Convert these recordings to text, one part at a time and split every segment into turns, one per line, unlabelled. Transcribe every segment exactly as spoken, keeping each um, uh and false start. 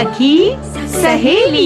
सखी सहेली।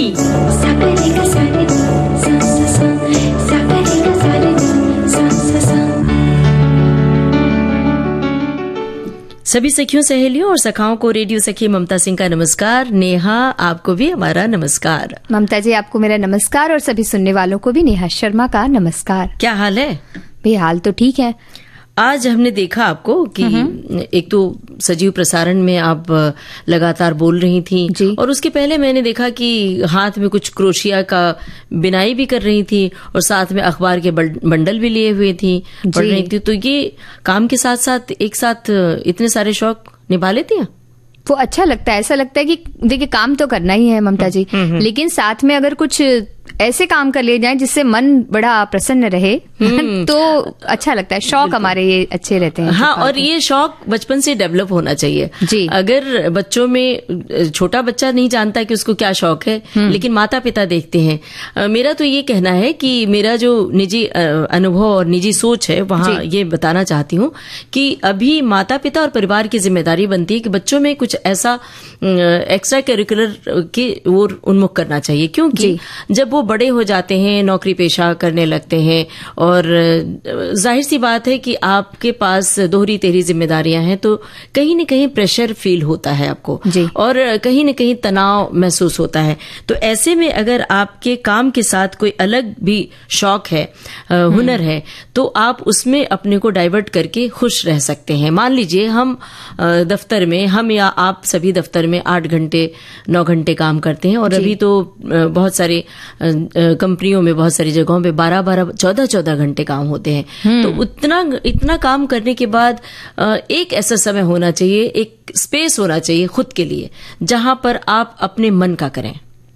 सभी सखियों, सहेलियों और सखाओं को रेडियो सखी ममता सिंह का नमस्कार। नेहा, आपको भी हमारा नमस्कार।
ममता जी, आपको मेरा नमस्कार और सभी सुनने वालों को भी नेहा शर्मा का नमस्कार।
क्या हाल है?
भाई हाल तो ठीक है।
आज हमने देखा आपको कि एक तो सजीव प्रसारण में आप लगातार बोल रही थी और उसके पहले मैंने देखा कि हाथ में कुछ क्रोशिया का बिनाई भी कर रही थी और साथ में अखबार के बंडल भी लिए हुए थी, पढ़ रही थी। तो ये काम के साथ साथ एक साथ इतने सारे शौक निभा लेती हैं?
वो अच्छा लगता है। ऐसा लगता है कि देखिए काम तो करना ही है ममता जी, लेकिन साथ में अगर कुछ ऐसे काम कर लिए जाएं जिससे मन बड़ा प्रसन्न रहे तो अच्छा लगता है। शौक हमारे ये अच्छे रहते हैं।
हाँ, और ये शौक बचपन से डेवलप होना चाहिए जी। अगर बच्चों में, छोटा बच्चा नहीं जानता कि उसको क्या शौक है, लेकिन माता पिता देखते हैं। मेरा तो ये कहना है कि मेरा जो निजी अनुभव और निजी सोच है वहाँ ये बताना चाहती हूँ कि अभी माता पिता और परिवार की जिम्मेदारी बनती है कि बच्चों में कुछ ऐसा एक्स्ट्रा करिकुलर की ओर उन्मुख करना चाहिए, क्योंकि जब वो बड़े हो जाते हैं, नौकरी पेशा करने लगते हैं और जाहिर सी बात है कि आपके पास दोहरी तेहरी जिम्मेदारियां हैं, तो कहीं न कहीं प्रेशर फील होता है आपको और कहीं न कहीं तनाव महसूस होता है। तो ऐसे में अगर आपके काम के साथ कोई अलग भी शौक है, हुनर है, तो आप उसमें अपने को डाइवर्ट करके खुश रह सकते हैं। मान लीजिए हम दफ्तर में, हम या आप सभी दफ्तर में आठ घंटे नौ घंटे काम करते हैं और अभी तो बहुत सारे कंपनियों में, बहुत सारी जगहों पे बारह बारह चौदह चौदह घंटे काम होते हैं। तो उतना इतना काम करने के बाद एक ऐसा समय होना चाहिए, एक स्पेस होना चाहिए खुद के लिए, जहां पर आप अपने मन का करें,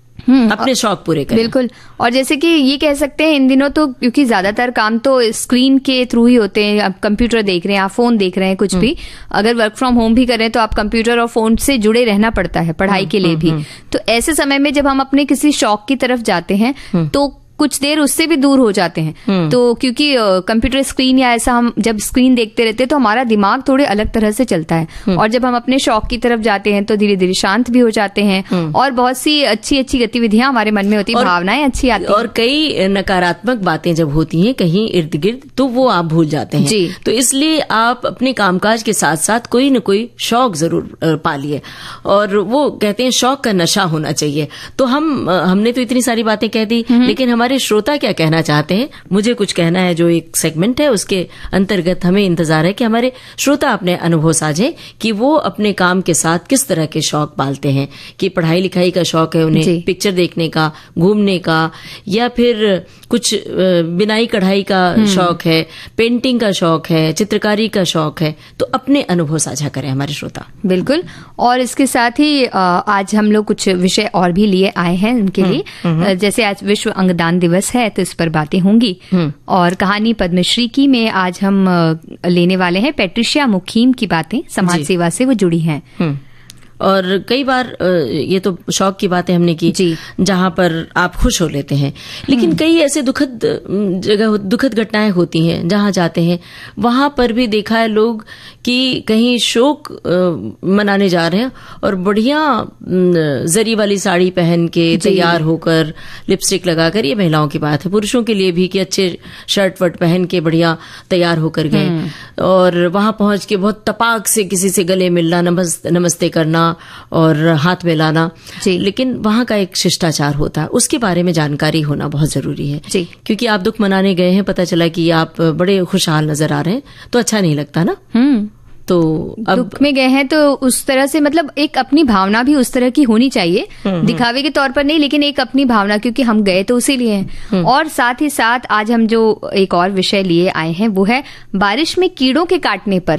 अपने शौक पूरे करें।
बिल्कुल। और जैसे कि ये कह सकते हैं इन दिनों तो, क्योंकि ज्यादातर काम तो स्क्रीन के थ्रू ही होते हैं। आप कंप्यूटर देख रहे हैं, आप फोन देख रहे हैं, कुछ भी अगर वर्क फ्रॉम होम भी कर रहे हैं तो आप कंप्यूटर और फोन से जुड़े रहना पड़ता है पढ़ाई के लिए भी। तो ऐसे समय में जब हम अपने किसी शौक की तरफ जाते हैं तो कुछ देर उससे भी दूर हो जाते हैं। तो क्योंकि कंप्यूटर स्क्रीन या ऐसा हम जब स्क्रीन देखते रहते हैं तो हमारा दिमाग थोड़े अलग तरह से चलता है, और जब हम अपने शौक की तरफ जाते हैं तो धीरे धीरे शांत भी हो जाते हैं और बहुत सी अच्छी अच्छी गतिविधियां हमारे मन में होती है, भावनाएं अच्छी आती हैं।
और कई नकारात्मक बातें जब होती हैं कहीं इर्द गिर्द तो वो आप भूल जाते हैं जी। तो इसलिए आप अपने कामकाज के साथ साथ कोई न कोई शौक जरूर पालिए, और वो कहते हैं शौक का नशा होना चाहिए। तो हम हमने तो इतनी सारी बातें कह दी, लेकिन हमारे श्रोता क्या कहना चाहते हैं, मुझे कुछ कहना है। जो एक सेगमेंट है उसके अंतर्गत हमें इंतजार है कि हमारे श्रोता अपने अनुभव साझे कि वो अपने काम के साथ किस तरह के शौक पालते हैं। कि पढ़ाई लिखाई का शौक है उन्हें, पिक्चर देखने का, घूमने का, या फिर कुछ बिनाई कढ़ाई का शौक है, पेंटिंग का शौक है, चित्रकारी का शौक है। तो अपने अनुभव साझा करें हमारे श्रोता।
बिल्कुल। और इसके साथ ही आज हम लोग कुछ विषय और भी लिए आए हैं उनके लिए। जैसे आज विश्व अंगदान दिवस है तो इस पर बातें होंगी, और कहानी पद्मश्री की में आज हम लेने वाले हैं पैट्रिशिया मुखीम की बातें। समाज सेवा से वो जुड़ी हैं।
और कई बार ये तो शौक की बातें हमने की जहां पर आप खुश हो लेते हैं, लेकिन कई ऐसे दुखद जगह, दुखद घटनाएं होती हैं जहां जाते हैं, वहां पर भी देखा है लोग कि कहीं शोक मनाने जा रहे हैं और बढ़िया जरी वाली साड़ी पहन के तैयार होकर, लिपस्टिक लगाकर, ये महिलाओं की बात है, पुरुषों के लिए भी कि अच्छे शर्ट वर्ट पहन के बढ़िया तैयार होकर गए और वहां पहुंच के बहुत तपाक से किसी से गले मिलना, नमस्ते नमस्ते करना और हाथ मिलाना। लेकिन वहां का एक शिष्टाचार होता है, उसके बारे में जानकारी होना बहुत जरूरी है जी। क्योंकि आप दुख मनाने गए हैं, पता चला कि आप बड़े खुशहाल नजर आ रहे हैं, तो अच्छा नहीं लगता ना। हम्म तो अब
दुख में गए हैं तो उस तरह से, मतलब एक अपनी भावना भी उस तरह की होनी चाहिए, दिखावे के तौर पर नहीं, लेकिन एक अपनी भावना, क्योंकि हम गए तो उसी लिए हैं। और साथ ही साथ आज हम जो एक और विषय लिए आए हैं वो है बारिश में कीड़ों के काटने पर